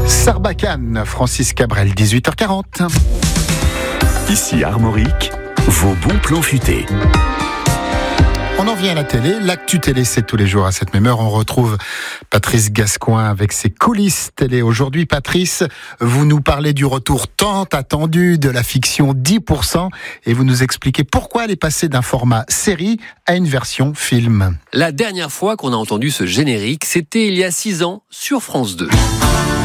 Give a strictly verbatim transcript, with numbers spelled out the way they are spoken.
Sarbacane, Francis Cabrel, dix-huit heures quarante. Ici Armorique, vos bons plans futés. On en vient à la télé. L'actu télé, c'est tous les jours à cette même heure. On retrouve Patrice Gascoin avec ses coulisses télé. Aujourd'hui, Patrice, vous nous parlez du retour tant attendu de la fiction dix pour cent et vous nous expliquez pourquoi elle est passée d'un format série à une version film. La dernière fois qu'on a entendu ce générique, c'était il y a six ans sur France deux.